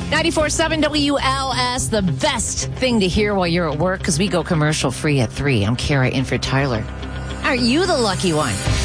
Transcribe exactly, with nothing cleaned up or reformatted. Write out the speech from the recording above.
ninety-four point seven W L S, the best thing to hear while you're at work, because we go commercial free at three. I'm Kara in for Tyler. Aren't you the lucky one?